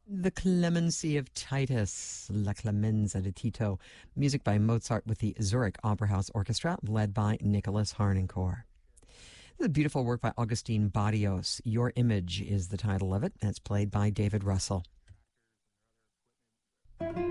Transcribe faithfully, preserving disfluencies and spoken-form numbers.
The Clemency of Titus, La Clemenza di Tito, music by Mozart with the Zurich Opera House Orchestra, led by Nicholas Harnoncourt. This is a beautiful work by Augustin Barrios. Your Image is the title of it, and it's played by David Russell.